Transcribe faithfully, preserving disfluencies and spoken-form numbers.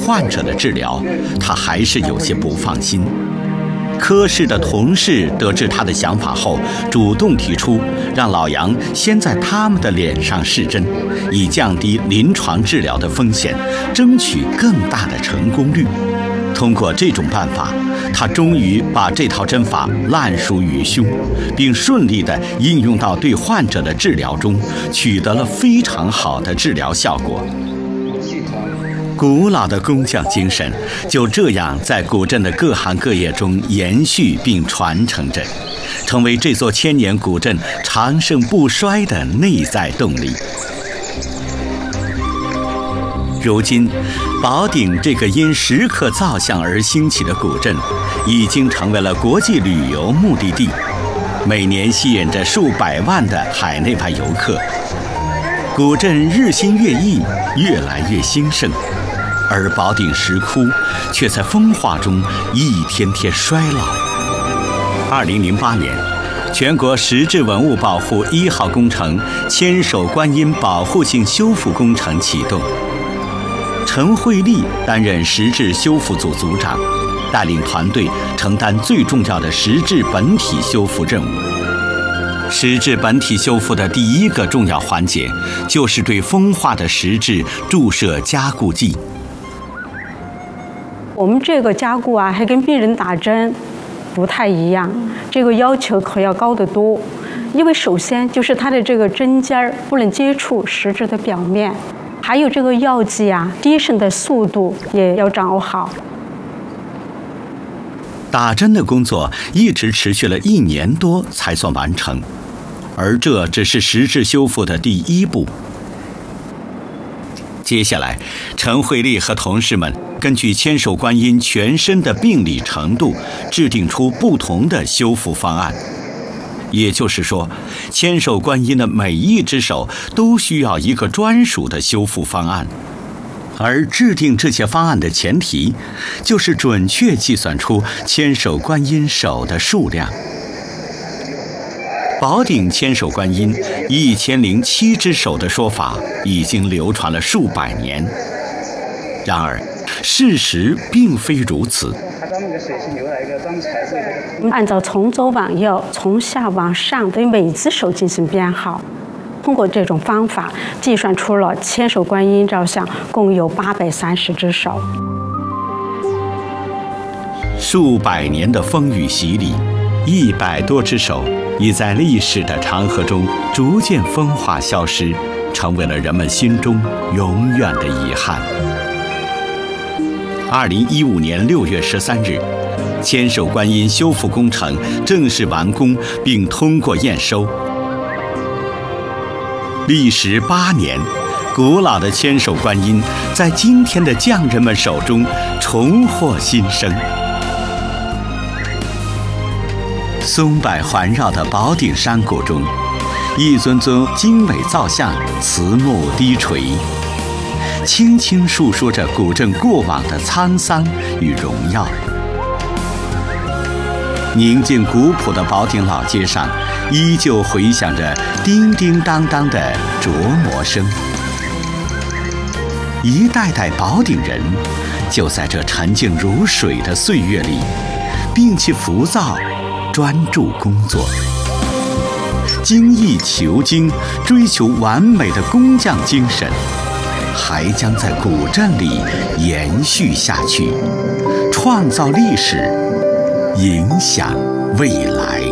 患者的治疗，他还是有些不放心。科室的同事得知他的想法后，主动提出让老杨先在他们的脸上试针，以降低临床治疗的风险，争取更大的成功率。通过这种办法，他终于把这套针法烂熟于胸，并顺利地应用到对患者的治疗中，取得了非常好的治疗效果。古老的工匠精神就这样在古镇的各行各业中延续并传承着，成为这座千年古镇长盛不衰的内在动力。如今，宝鼎这个因石刻造像而兴起的古镇，已经成为了国际旅游目的地，每年吸引着数百万的海内外游客。古镇日新月异，越来越兴盛，而宝鼎石窟却在风化中一天天衰老。二零零八年，全国石质文物保护一号工程千手观音保护性修复工程启动。陈慧丽担任石质修复组组长，带领团队承担最重要的石质本体修复任务。石质本体修复的第一个重要环节，就是对风化的石质注射加固剂。 我们这个加固啊，还跟病人打针不太一样，这个要求可要高得多。因为首先就是它的这个针尖儿不能接触石质的表面，还有这个药剂啊，滴渗的速度也要掌握好。 打针的工作一直持续了一年多才算完成，而这只是石质修复的第一步。接下来，陈慧丽和同事们根据千手观音全身的病理程度，制定出不同的修复方案。也就是说，千手观音的每一只手都需要一个专属的修复方案。而制定这些方案的前提，就是准确计算出千手观音手的数量。宝鼎千手观音一千零七只手的说法已经流传了数百年，然而事实并非如此。 按照从左往右、从下往上对每只手进行编号，通过这种方法计算出了千手观音造像共有八百三十只手。 数百年的风雨洗礼，一百多只手已在历史的长河中逐渐风化消失，成为了人们心中永远的遗憾。二零一五年六月十三日，千手观音修复工程正式完工并通过验收。历时八年，古老的千手观音在今天的匠人们手中重获新生。松柏环绕的宝鼎山谷中，一尊尊精美造像慈目低垂，轻轻述说着古镇过往的沧桑与荣耀。宁静古朴的宝鼎老街上，依旧回响着叮叮当当的琢磨声。一代代宝鼎人就在这沉静如水的岁月里，摒弃浮躁，专注工作，精益求精，追求完美的工匠精神，还将在古镇里延续下去，创造历史，影响未来。